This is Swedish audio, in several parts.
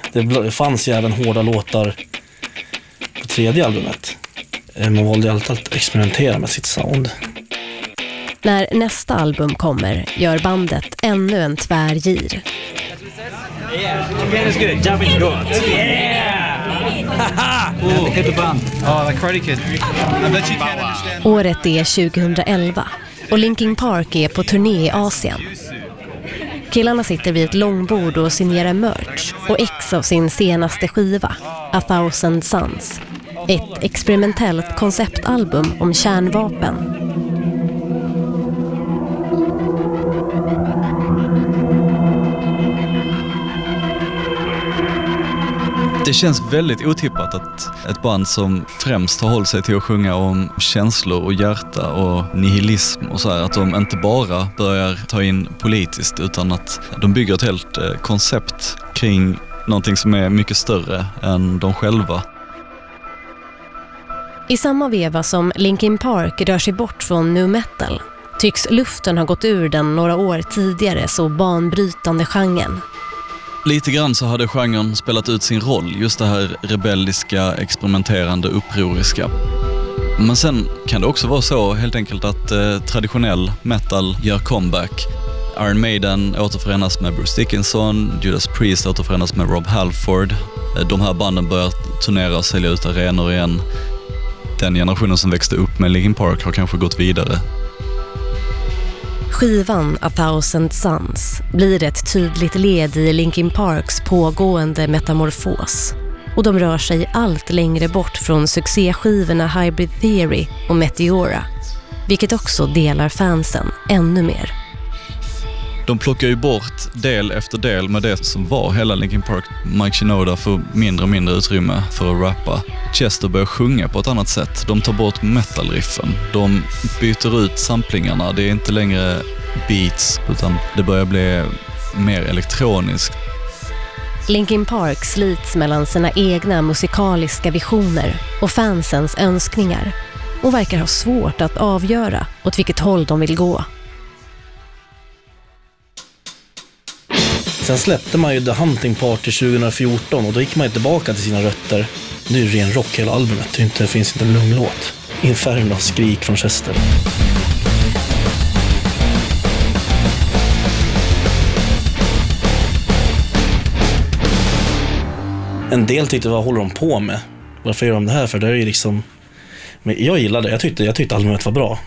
Det fanns ju även hårda låtar på tredje albumet. Man valde ju alltid att experimentera med sitt sound. När nästa album kommer gör bandet ännu en tvärgir. Året är 2011 och Linkin Park är på turné i Asien. Killarna sitter vid ett långbord och signerar merch och ex av sin senaste skiva, A Thousand Suns. Ett experimentellt konceptalbum om kärnvapen. Det känns väldigt otippat att ett band som främst har hållit sig till att sjunga om känslor och hjärta och nihilism och så här, att de inte bara börjar ta in politiskt utan att de bygger ett helt koncept kring någonting som är mycket större än de själva. I samma veva som Linkin Park rör sig bort från nu metal tycks luften ha gått ur den några år tidigare så banbrytande genren. Lite grann så hade genren spelat ut sin roll, just det här rebelliska, experimenterande, upproriska. Men sen kan det också vara så helt enkelt att traditionell metal gör comeback. Iron Maiden återförenas med Bruce Dickinson, Judas Priest återförenas med Rob Halford. De här banden börjar turnera och sälja ut arenor igen. Den generationen som växte upp med Linkin Park har kanske gått vidare. Skivan A Thousand Suns blir ett tydligt led i Linkin Parks pågående metamorfos. Och de rör sig allt längre bort från succéskivorna Hybrid Theory och Meteora, vilket också delar fansen ännu mer. De plockar ju bort del efter del med det som var hela Linkin Park. Mike Shinoda får mindre och mindre utrymme för att rappa. Chester börjar sjunga på ett annat sätt. De tar bort metalriffen. De byter ut samplingarna. Det är inte längre beats utan det börjar bli mer elektroniskt. Linkin Park slits mellan sina egna musikaliska visioner och fansens önskningar och verkar ha svårt att avgöra åt vilket håll de vill gå. Sen släppte man ju The Hunting Party 2014 och då gick man ju tillbaka till sina rötter. Nu är det ren rock hela albumet, det finns inte en lugn låt. Inferno, skrik från Chester. En del tyckte, vad håller de på med? Varför gör de det här? För det är ju liksom... Men jag gillade det, jag tyckte albumet var bra.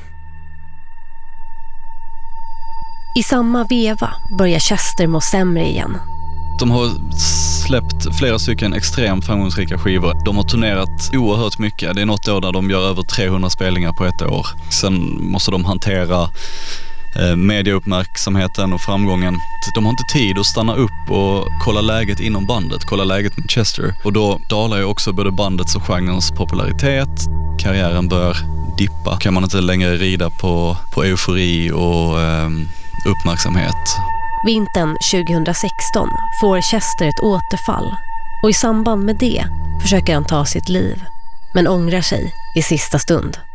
I samma veva börjar Chester må sämre igen. De har släppt flera stycken extremt framgångsrika skivor. De har turnerat oerhört mycket. Det är något år där de gör över 300 spelningar på ett år. Sen måste de hantera mediauppmärksamheten och framgången. De har inte tid att stanna upp och kolla läget inom bandet, kolla läget med Chester. Och då dalar ju också både bandets och genrens popularitet. Karriären börjar dippa. Kan man inte längre rida på eufori och uppmärksamhet. Vintern 2016 får Chester ett återfall och i samband med det försöker han ta sitt liv men ångrar sig i sista stund.